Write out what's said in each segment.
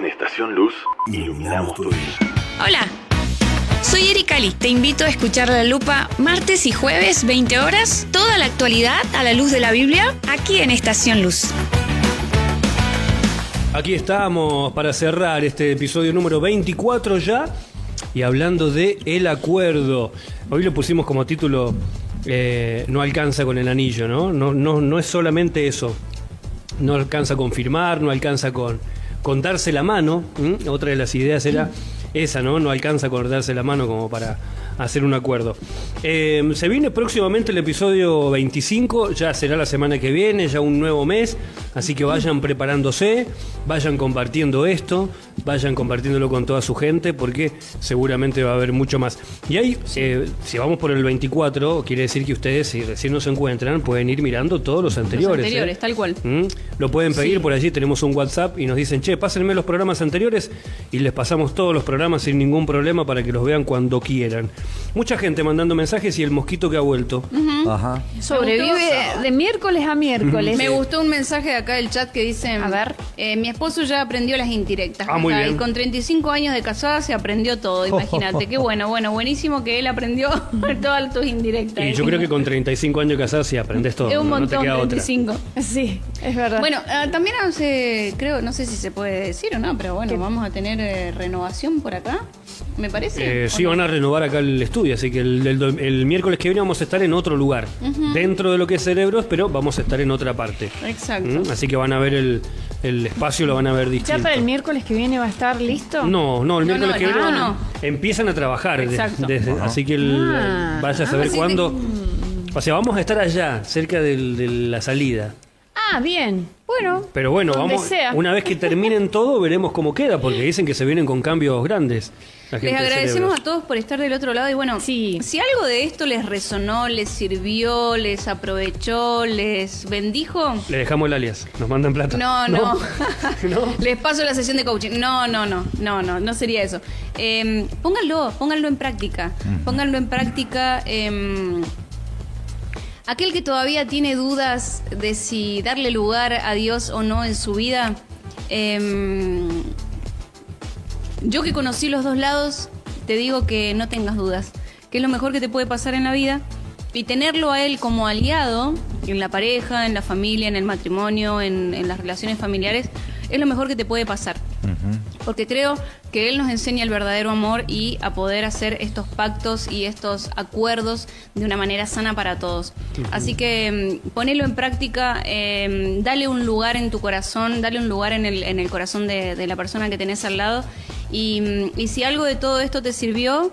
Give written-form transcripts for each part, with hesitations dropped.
En Estación Luz, iluminamos tu vida. Hola, soy Erika Lee. Te invito a escuchar La Lupa martes y jueves, 20 horas, toda la actualidad a la luz de la Biblia, aquí en Estación Luz. Aquí estamos para cerrar este episodio número 24 ya, y hablando de El Acuerdo. Hoy lo pusimos como título, no alcanza con el anillo, ¿no? No es solamente eso. No alcanza con firmar, no alcanza con darse la mano. Otra de las ideas era esa, ¿no? No alcanza con darse la mano como para hacer un acuerdo. Se viene próximamente el episodio 25, ya será la semana que viene, ya un nuevo mes, así que vayan preparándose, vayan compartiendo esto, vayan compartiéndolo con toda su gente, porque seguramente va a haber mucho más. Y ahí, si vamos por el 24, quiere decir que ustedes, si recién nos encuentran, pueden ir mirando todos los anteriores. Los anteriores, tal cual. Lo pueden pedir por allí, tenemos un WhatsApp y nos dicen, che, pásenme los programas anteriores, y les pasamos todos los programas sin ningún problema para que los vean cuando quieran. Mucha gente mandando mensajes y el mosquito que ha vuelto. Ajá. Sobrevive de miércoles a miércoles. Me gustó un mensaje de acá del chat que dice: a ver, mi esposo ya aprendió las indirectas. Muy bien. Y con 35 años de casada se aprendió todo, imagínate. Qué bueno, buenísimo que él aprendió todas tus indirectas. Y yo creo que con 35 años de casada sí aprendes todo. Es un montón, no te queda 35. Otra. Sí, es verdad. Bueno, también creo, no sé si se puede decir o no, pero bueno, vamos a tener renovación por acá, me parece. Sí, van a renovar acá el estudio, así que el miércoles que viene vamos a estar en otro lugar, dentro de lo que es Cerebros, pero vamos a estar en otra parte. Exacto. Así que van a ver el espacio, lo van a ver distinto. ¿Ya para el miércoles que viene va a estar listo? No, el miércoles que viene no. Empiezan a trabajar. Exacto. Así que vaya a saber cuándo. O sea, vamos a estar allá, cerca de la salida. Ah, bien. Bueno. Pero bueno, donde vamos, sea. una vez que terminen todo, veremos cómo queda, porque dicen que se vienen con cambios grandes. Les agradecemos a todos por estar del otro lado y bueno, sí. Si algo de esto les resonó, les sirvió, les aprovechó, les bendijo. Le dejamos el alias, nos mandan plata. No. ¿No? Les paso la sesión de coaching. No sería eso. Pónganlo en práctica. Pónganlo en práctica. Aquel que todavía tiene dudas de si darle lugar a Dios o no en su vida, yo que conocí los dos lados, te digo que no tengas dudas, que es lo mejor que te puede pasar en la vida, y tenerlo a él como aliado en la pareja, en la familia, en el matrimonio, en las relaciones familiares, es lo mejor que te puede pasar. Porque creo que él nos enseña el verdadero amor y a poder hacer estos pactos y estos acuerdos de una manera sana para todos. Así que ponelo en práctica, dale un lugar en tu corazón, dale un lugar en el corazón de la persona que tenés al lado. Y si algo de todo esto te sirvió,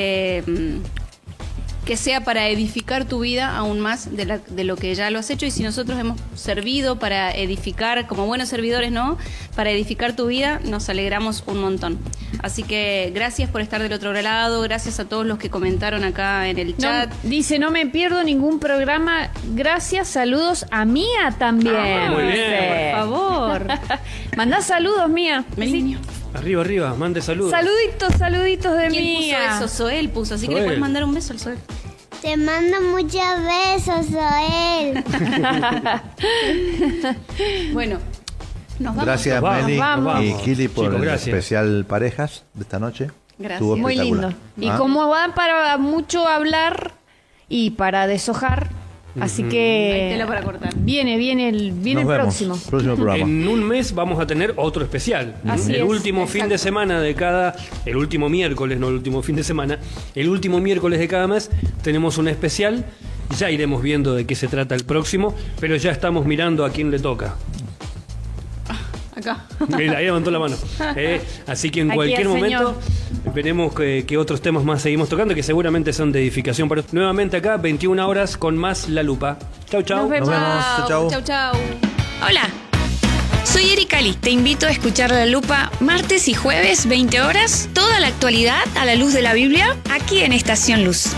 que sea para edificar tu vida aún más de lo que ya lo has hecho. Y si nosotros hemos servido para edificar, como buenos servidores, ¿no? Para edificar tu vida, nos alegramos un montón. Así que gracias por estar del otro lado, gracias a todos los que comentaron acá en el chat. Dice, no me pierdo ningún programa, gracias, saludos a Mía también. Muy bien. Por favor. Mandá saludos, Mía. Meliño. Arriba, mande saludos. Saluditos de ¿Quién Mía. puso eso? Soel puso, así que Soel. le puedes mandar un beso al Soel. Te mando muchos besos, Joel. Bueno, nos vamos. Gracias, Meli vamos. y Kili por Chicos, el gracias. especial parejas de esta noche. Gracias. Estuvo Muy lindo. espectacular. Y como van para mucho hablar y para deshojar, así que Hay tela para cortar. viene el Nos vemos. próximo. Próximo programa. En un mes vamos a tener otro especial. Así el es, último fin de semana de el último miércoles, no el último fin de semana, el último miércoles de cada mes tenemos un especial. Ya iremos viendo de qué se trata el próximo, pero ya estamos mirando a quién le toca. Acá. Ahí levantó la mano. Así que en Aquí cualquier el momento veremos qué otros temas más seguimos tocando, que seguramente son de edificación. Pero nuevamente acá, 21 horas con más La Lupa. Chau. Nos vemos. Chau. Chau. Hola, soy Erika Lee. Te invito a escuchar La Lupa martes y jueves, 20 horas, toda la actualidad a la luz de la Biblia, aquí en Estación Luz.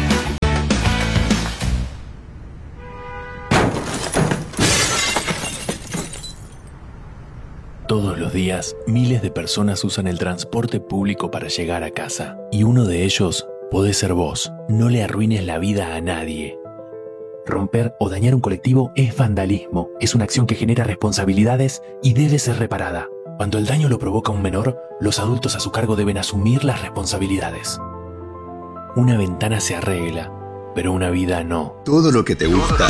Todos los días, miles de personas usan el transporte público para llegar a casa. Y uno de ellos puede ser vos. No le arruines la vida a nadie. Romper o dañar un colectivo es vandalismo. Es una acción que genera responsabilidades y debe ser reparada. Cuando el daño lo provoca un menor, los adultos a su cargo deben asumir las responsabilidades. Una ventana se arregla, pero una vida no. Todo lo que te gusta.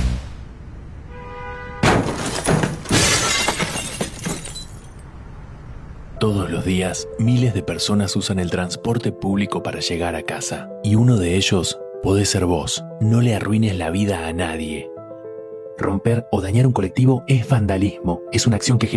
Todos los días, miles de personas usan el transporte público para llegar a casa. Y uno de ellos puede ser vos. No le arruines la vida a nadie. Romper o dañar un colectivo es vandalismo. Es una acción que genera